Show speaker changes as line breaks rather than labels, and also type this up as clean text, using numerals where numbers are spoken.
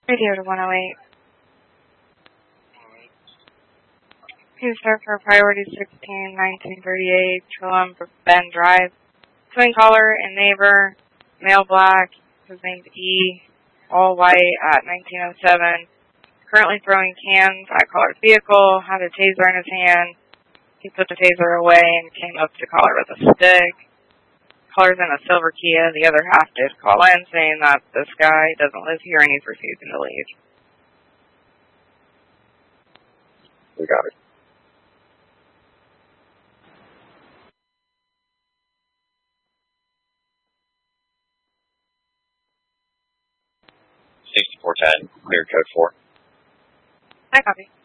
Radio to 108. Please start for priority 16, 1938, Trilum, Bend Drive. Twin caller and neighbor, male black, his name's E, all white at 1907. Currently throwing cans at caller's vehicle, had a taser in his hand. He put the taser away and came up to caller with a stick. Caller's in a silver Kia. The other half did call in saying that this guy doesn't live here and he's refusing to leave.
We got it. Clear code 4.
I copy.